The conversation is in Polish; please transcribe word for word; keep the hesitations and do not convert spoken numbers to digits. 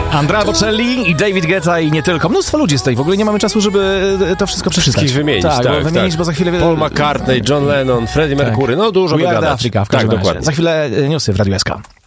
Andrea Bocelli i David Guetta i nie tylko. Mnóstwo ludzi jest tutaj. W ogóle nie mamy czasu, żeby to wszystko przeczytać. Wszystkich wymienić, tak. tak, bo wymienić, tak. bo za chwilę... Paul McCartney, John Lennon, Freddie Mercury, tak. no dużo We by are the gadać. Africa, w Tak, każdym razie. dokładnie. Za chwilę newsy w Radiu S K.